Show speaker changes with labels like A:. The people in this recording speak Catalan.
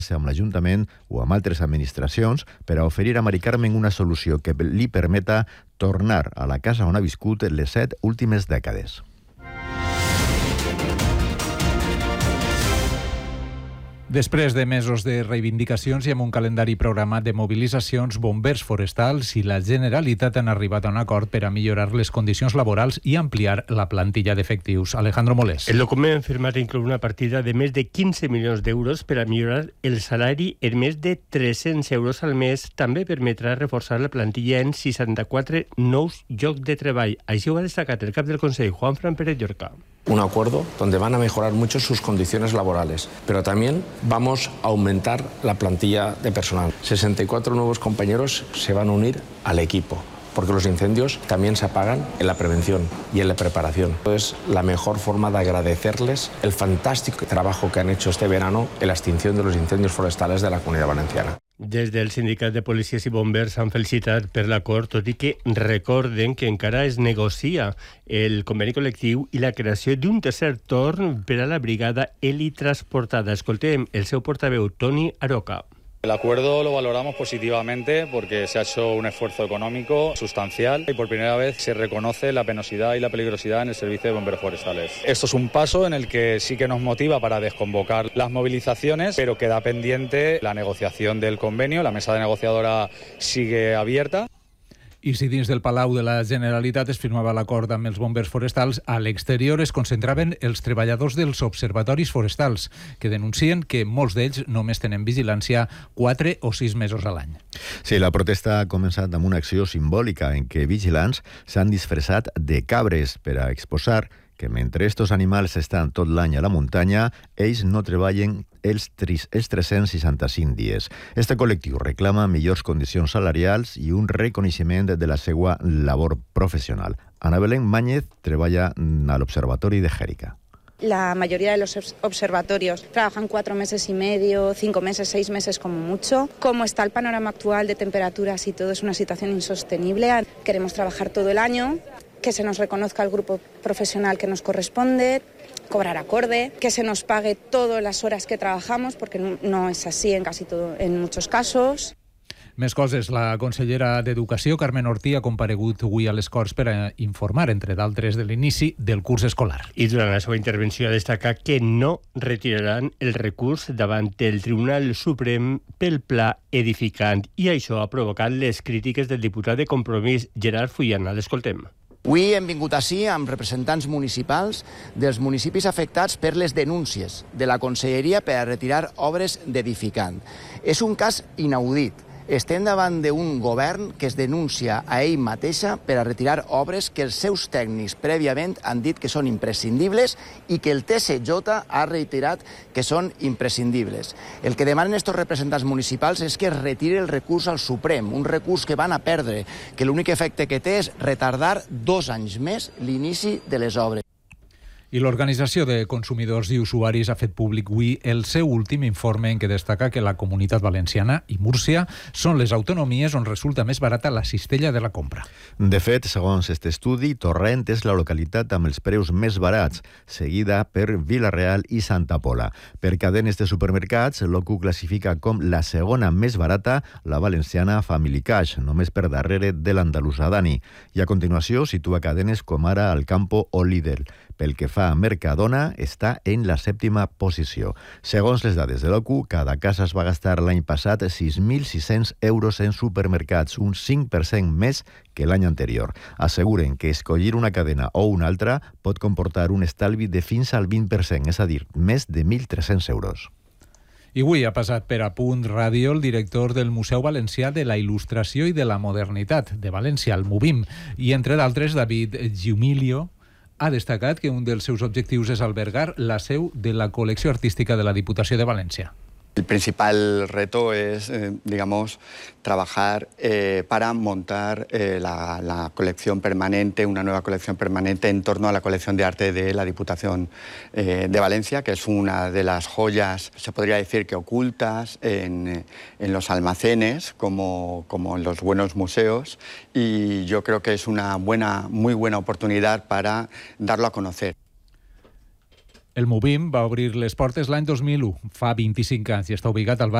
A: amb l'Ajuntament o amb altres administracions per a oferir a Mari Carmen una solució que li permeta tornar a la casa on ha viscut les 7 últimes dècades.
B: Després de mesos de reivindicacions i amb un calendari programat de mobilitzacions, bombers forestals i la Generalitat han arribat a un acord per a millorar les condicions laborals i ampliar la plantilla d'efectius. Alejandro Molés.
C: El document firmat inclou una partida de més de 15 milions d'euros per a millorar el salari en més de 300 euros al mes. També permetrà reforçar la plantilla en 64 nous llocs de treball. Així ho ha destacat el cap del Consell, Juanfran Pérez Llorca.
D: Un acuerdo donde van a mejorar mucho sus condiciones laborales, pero también vamos a aumentar la plantilla de personal. 64 nuevos compañeros se van a unir al equipo, porque los incendios también se apagan en la prevención y en la preparación. Es la mejor forma de agradecerles el fantástico trabajo que han hecho este verano en la extinción de los incendios forestales de la Comunidad Valenciana.
C: Des del Sindicat de Policies i Bombers s'han felicitat per l'acord, tot i que recorden que encara es negocia el conveni col·lectiu i la creació d'un tercer torn per a la brigada helitransportada. Escoltem el seu portaveu, Toni Aroca.
E: El acuerdo lo valoramos positivamente porque se ha hecho un esfuerzo económico sustancial y por primera vez se reconoce la penosidad y la peligrosidad en el servicio de bomberos forestales. Esto es un paso en el que sí que nos motiva para desconvocar las movilizaciones, pero queda pendiente la negociación del convenio. La mesa de negociadora sigue abierta.
B: I si dins del Palau de la Generalitat es firmava l'acord amb els bombers forestals, a l'exterior es concentraven els treballadors dels observatoris forestals, que denuncien que molts d'ells només tenen vigilància 4 o 6 mesos a l'any.
A: Sí, la protesta ha començat amb una acció simbòlica en què vigilants s'han disfressat de cabres per a exposar que mentre estos animals estan tot l'any a la muntanya, ells no treballen els 365 dies. Este col·lectiu reclama millors condicions salarials i un reconeixement de la seva labor professional. Ana Belén Máñez treballa a l'Observatori de Jérica.
F: La mayoría de los observatorios trabajan 4 meses y medio, 5 meses, 6 meses como mucho. Como está el panorama actual de temperaturas y todo, es una situación insostenible. Queremos trabajar todo el año, que se nos reconozca el grupo profesional que nos corresponde, cobrar acorde, que se nos pague todas las horas que trabajamos, porque no es así en muchos casos.
B: Més coses. La consellera d'Educació, Carmen Ortí, ha comparegut avui a les Corts per a informar, entre d'altres, de l'inici del curs escolar.
C: I durant la seva intervenció ha destacat que no retiraran el recurs davant el Tribunal Suprem pel pla edificant. I això ha provocat les crítiques del diputat de Compromís, Gerard Fullana. L'escoltem.
G: Avui hem vingut així amb representants municipals dels municipis afectats per les denúncies de la Conselleria per a retirar obres d'edificant. És un cas inaudit. Estem davant d'un govern que es denuncia a ell mateixa per a retirar obres que els seus tècnics prèviament han dit que són imprescindibles i que el TSJ ha reiterat que són imprescindibles. El que demanen estos representants municipals és que es retiri el recurs al Suprem, un recurs que van a perdre, que l'únic efecte que té és retardar 2 anys més l'inici de les obres.
B: I l'Organització de Consumidors i Usuaris ha fet públic avui el seu últim informe en què destaca que la Comunitat Valenciana i Múrcia són les autonomies on resulta més barata la cistella de la compra.
A: De fet, segons aquest estudi, Torrent és la localitat amb els preus més barats, seguida per Vila-real i Santa Pola. Per cadenes de supermercats, l'OCU classifica com la segona més barata la valenciana Family Cash, només per darrere de l'andalusa Dani. I a continuació situa cadenes com ara Alcampo o Lidl. Pel que fa a Mercadona, està en la 7ª posició. Segons les dades de l'OCU, cada casa es va gastar l'any passat 6.600 euros en supermercats, un 5% més que l'any anterior. Asseguren que escollir una cadena o una altra pot comportar un estalvi de fins al 20%, és a dir, més de 1.300 euros.
B: I avui ha passat per a Punt Ràdio el director del Museu Valencià de la Il·lustració i de la Modernitat de València, el MUVIM, i entre d'altres David Giumilio ha destacat que un dels seus objectius és albergar la seu de la col·lecció artística de la Diputació de València.
H: El principal reto es, trabajar para montar la colección permanente, una nueva colección permanente en torno a la colección de arte de la Diputación de Valencia, que es una de las joyas, se podría decir que ocultas en los almacenes, como en los buenos museos, y yo creo que es una muy buena oportunidad para darlo a conocer.
B: El Movim va obrir les portes l'any 2001, fa 25 anys, i està ubicat al barri